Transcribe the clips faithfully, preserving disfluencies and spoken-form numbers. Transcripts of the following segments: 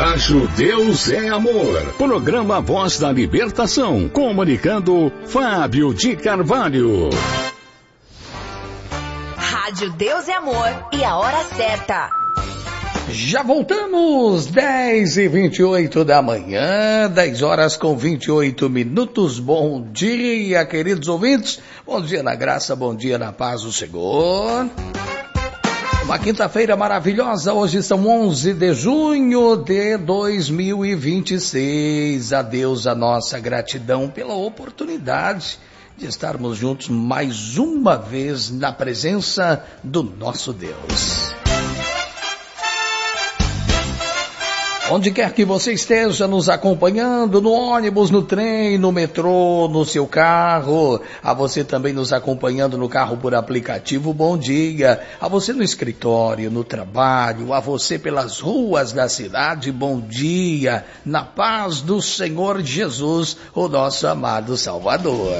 Rádio Deus é Amor. Programa Voz da Libertação. Comunicando Fábio de Carvalho. Rádio Deus é Amor e a hora certa. Já voltamos, dez e vinte e oito da manhã, dez horas com vinte e oito minutos. Bom dia, queridos ouvintes. Bom dia na graça, bom dia na paz do Senhor. Uma quinta-feira maravilhosa, hoje são onze de junho de dois mil e vinte e seis. A Deus a nossa gratidão pela oportunidade de estarmos juntos mais uma vez na presença do nosso Deus. Onde quer que você esteja nos acompanhando, no ônibus, no trem, no metrô, no seu carro, a você também nos acompanhando no carro por aplicativo, bom dia. A você no escritório, no trabalho, a você pelas ruas da cidade, bom dia. Na paz do Senhor Jesus, o nosso amado Salvador.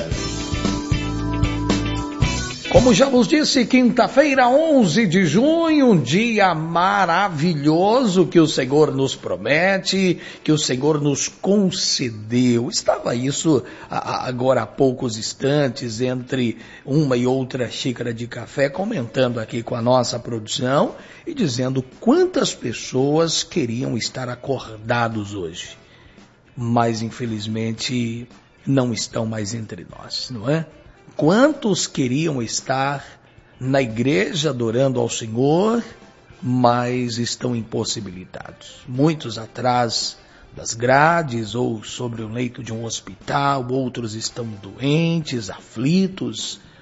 Como já vos disse, quinta-feira, onze de junho, um dia maravilhoso que o Senhor nos promete, que o Senhor nos concedeu. Estava isso agora há poucos instantes, entre uma e outra xícara de café, comentando aqui com a nossa produção e dizendo quantas pessoas queriam estar acordados hoje. Mas, infelizmente, não estão mais entre nós, não é? Quantos queriam estar na igreja adorando ao Senhor, mas estão impossibilitados. Muitos atrás das grades ou sobre o leito de um hospital, outros estão doentes, aflitos,